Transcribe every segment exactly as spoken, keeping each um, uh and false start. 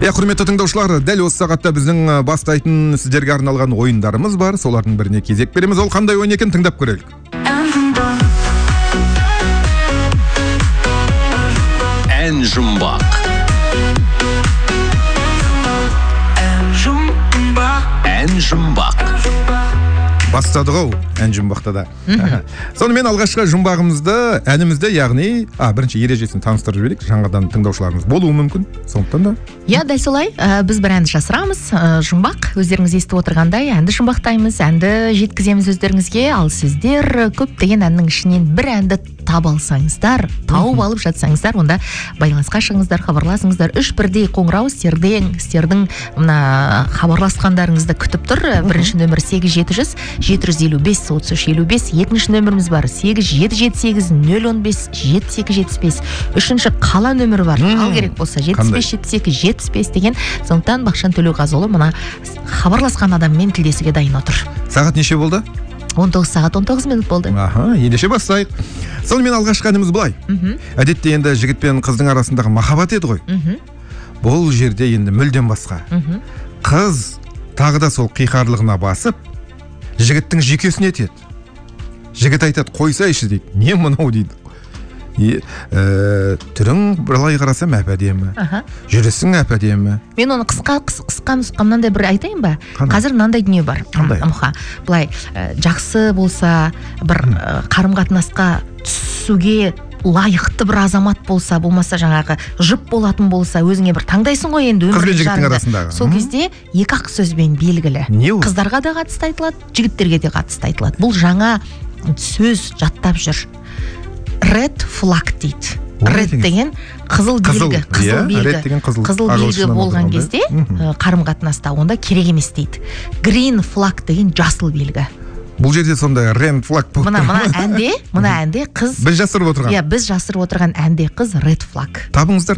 Я құрметті тыңдаушылар, дәл осы сағатта біздің бастайтын сіздерге арналған ойындарымыз бар. Солардың біріне кезек береміз. Ол қандай ойын екен, тыңдап көрелік. Ән жұмбақ. Ән жұмбақ. Бастадық ау, ән жұмбақта да. Сонымен алғашқы жұмбағымызды, әнімізді, яғни, а, бірінші ережесін таныстырып жіберейік. Жаңадан тыңдаушыларымыз болуы мүмкін. Сондықтан да. Я, дәл солай. Біз бір әнді жасырамыз. Жұмбақ, өздеріңіз естіп отырғандай, әнді жұмбақтаймыз, әнді жеткіземіз өздеріңізге. Ал сіздер көптеген әннің ішінен бір әнді таба алсаңыздар, тауып алып жатсаңыздар, онда байланысқа шығыңыздар, хабарласыңыздар. Үш бірдей қоңырау стерден, стердің мына хабарласқандарыңызды күтіп тұр. Бірінші нөмір сегіз жеті жүз жеті жүз елу бес отыз үш елу бес. Екінші нөміріміз бар сегіз жеті жеті сегіз нөл он бес жетпіс екі жетпіс бес. Үшінші қала нөмірі бар. Ал керек болса жетпіс бес жетпіс екі жетпіс бес деген. Сондықтан Бақытжан Төлеуғазыұлы мына хабарласқан адаммен тілдесуге дайын отыр. Сағат неше болды? он тоғыз сағат он тоғыз минут болды. Аха, ендеше бастайық. Сонымен алғашқы әніміз былай. Әдетте енді жігіт пен қыздың арасындағы махаббат еді ғой. Бұл жерде енді мүлдем басқа. Қыз тағы да сол қиқарлығына басып, жігіттің жүйкесіне етеді. Жігіт айтады, қойсайшы дейді. Не мынау дейді. Түрің біралай қарасам әп-әдемі, жүрісің әп-әдемі. Мен оны қысқа қысқа нұсқа мынандай бір айтайын ба? Қазір мынандай дүние бар. Мұха, былай жақсы болса, бір қарым-қатынасқа түсуге лайықты бір азамат болса, болмаса жаңағы жұп болатын болса, өзіңе бір таңдайсың ғой енді өмірдің жарында. Сол кезде екі-ақ сөзбен белгілі. Қыздарға да қатысты айтылады, жігіттерге де қатысты айтылады. Бұл жаңа сөз жаттап жүр. Red flag дейді. Red деген қызыл белгі, қызыл белгі. Қызыл белгі болған кезде қарым-қатынаста онда керек емес дейді. Green flag деген жасыл белгі. Бұл жерде сонда red flag болды. Мына мына әнде, мына әнде қыз біз жасырып отырған. Иә, біз жасырып отырған әнде қыз red flag. Табыңыздар.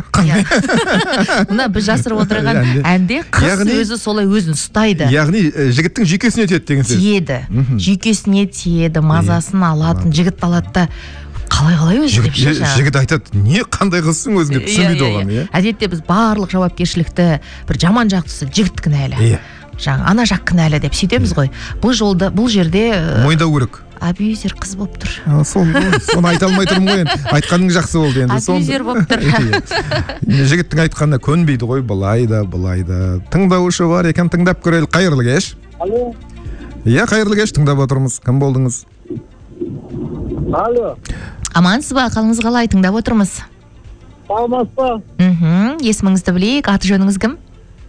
Мына біз жасырып отырған әнде қыз өзі солай өзін ұстайды. Яғни жігіттің жүйкесіне тиеді деген сөз. Тиеді. Жүйкесіне тиеді, мазасын алатын, жігіт алады да қалай-қалай өзі деп ше. Жігіт айтады, не қандай қызсың өзіңе түсінбейді оған, иә. Әдетте біз барлық жауапкершілікті бір жаман жақтысы жігіт кінәлі. Жаңа ана жақ кінәлі деп сөйтеміз ғой. Бұл жолда, бұл жерде мойындау керек. Абьюзер қыз болып тұр. Соны айта алмай тұрмын ғой енді. Айтқаның жақсы болды енді. Абьюзер болып тұр. Жігіттің айтқанына көнбейді ғой, былай да, былай да. Тыңдаушы бар екен, тыңдап көрелік. Қайырлы кеш. Алло. Иә, қайырлы кеш, тыңдап отырмыз. Кім болдыңыз? Алло. Амансыз ба, қалыңыз қалай, тыңдап отырмыз. Алмас па? Мхм, есіміңізді білейік, аты жөніңіз кім?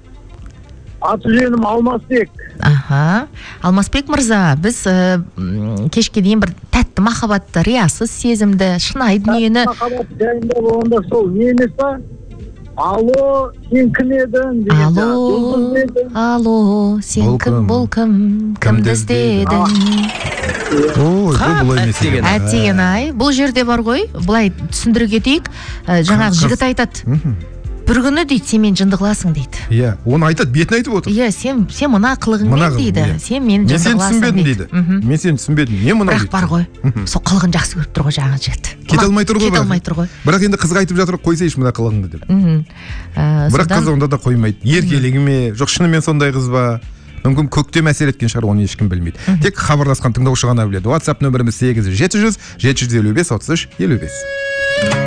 Аты жөнім Алмасбек. Аха. Алмасбек мырза, біз кешке дейін бір тәтті махаббатты, риясыз сезімді, шынайы дүниені. Махаббат жайында болғанда сол не емес па? Алло, сен кім едің? Алло, алло, сен кім, бұл кім, кімді іздедің? Ой, бұл бұл емес екен. Әттеген ай, бұл жерде бар ғой, бұлай түсіндіре кетейік. Жаңағы жігіт айтады. Бір күні дейді, сен мен жынды қыласың дейді. Иә, оны айтады, бетін айтып отыр. Иә, сен сен мына қылығыңмен дейді. Сен мен жынды қыласың дейді. Мен сені түсінбедім. Не мынау дейді. Бірақ бар ғой. Сол қылығын жақсы көріп тұр ғой жаңағы жігіт. Кете алмай тұр ғой. Кете алмай тұр ғой. Бірақ енді қызға айтып жатыр, қойсайшы мына қылығыңды деп. Бірақ қыз онда да қоймайды. Еркелігі ме, жоқ шынымен сондай қыз ба? Мүмкін көктем әсер еткен шығар, оны ешкім білмейді. Тек хабарласқан тыңдаушы ғана біледі. WhatsApp нөміріміз сегіз жеті жүз жеті жүз елу бес отыз үш елу бес.